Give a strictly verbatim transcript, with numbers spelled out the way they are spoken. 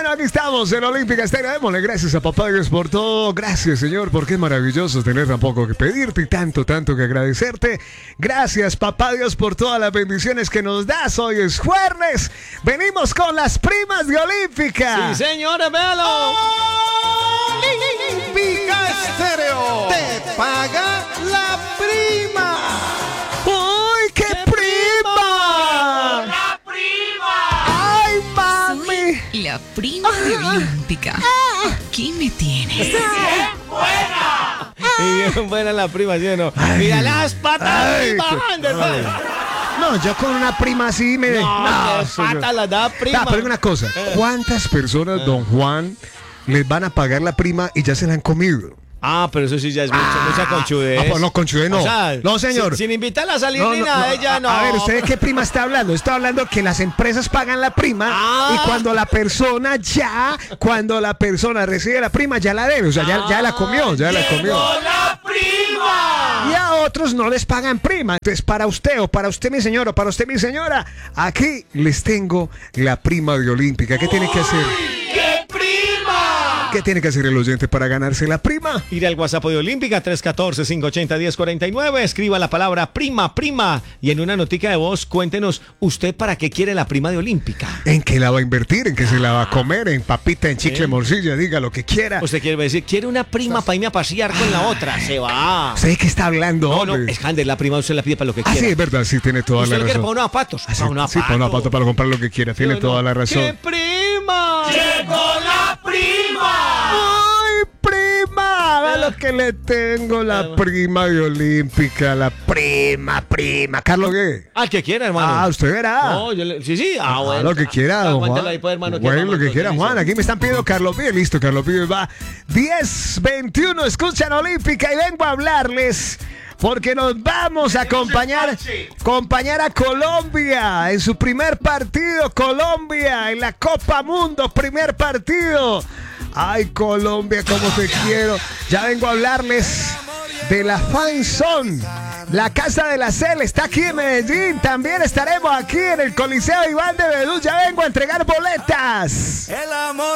Bueno, aquí estamos en Olímpica Estéreo. Démosle gracias a Papá Dios por todo. Gracias, Señor, porque es maravilloso tener tan poco que pedirte y tanto, tanto que agradecerte. Gracias, Papá Dios, por todas las bendiciones que nos das. Hoy es jueves. Venimos con las primas de Olímpica. Sí, señores, véalo. Olímpica Estéreo te paga la prima. ¡Uy, qué, ¿Qué prima! ¡La prima! ¡Ay, mami! Soy la prima de Olímpica. Aquí me tienes. ¡Bien buena! Y bien buena la prima, ¿sí o no? Ay. Mira las patas Ay, bajando, hermano. No, yo con una prima así me... No, No, qué soy yo. patas las da prima. Ah, pero una cosa, ¿cuántas personas, don Juan, les van a pagar la prima y ya se la han comido? Ah, pero eso sí ya es mucho, mucha conchudez. Ah, pues no, conchudez no. O sea, No, señor. Sin, sin invitarla a salir No, ni no, nada, no. ella no. A ver, ¿usted de qué prima está hablando? Estoy hablando que las empresas pagan la prima Ah. y cuando la persona ya, cuando la persona recibe la prima, ya la debe. O sea, ya, ya la comió, ya la comió. ¡Llegó la prima! Y a otros no les pagan prima. Entonces, para usted o para usted, mi señor, o para usted, mi señora, aquí les tengo la prima de Olímpica. ¿Qué tiene que hacer? ¡Qué prima! ¿Qué tiene que hacer el oyente para ganarse la prima? Ir al WhatsApp de Olímpica, tres uno cuatro, cinco ocho cero, uno cero cuatro nueve. Escriba la palabra prima, prima. Y en una notica de voz, cuéntenos, ¿usted para qué quiere la prima de Olímpica? ¿En qué la va a invertir? ¿En qué se la va a comer? ¿En papita, en chicle, morcilla? Diga lo que quiera. Usted quiere decir, quiere una prima para irme a pasear con la otra. Se va. ¿Usted de qué está hablando, No, no, hombre? es Hander, la prima usted la pide para lo que Ah, quiera. sí, es verdad, sí, tiene toda Usted la lo quiere razón. para unos zapatos. Ah, sí, Para unos sí, para unos zapatos, para comprar lo que quiera, tiene ¿Sí o toda no? la razón. ¡Qué prima! ¡Llegó la prima! ¡Ay, prima! Vea lo que le tengo, la prima de Olímpica, la prima, prima. ¿Carlos qué? Ah, que quiera, hermano. Ah, usted verá. No, yo le... Sí, sí. Ah, Ah, bueno. lo que quiera, don Aguántela Juan. ahí, pues, hermano. Bueno, vamos lo que con quiera, eso. Juan. Aquí me están pidiendo Carlos Vives. Listo, Carlos Vives va. diez veintiuno, escuchan Olímpica y vengo a hablarles porque nos vamos a acompañar, acompañar a Colombia en su primer partido. Colombia en la Copa Mundo, primer partido. Ay, Colombia, cómo te quiero. Ya vengo a hablarles de la Fan Zone. La Casa de la Cel está aquí en Medellín. También estaremos aquí en el Coliseo Iván de Bedú. Ya vengo a entregar boletas. El amor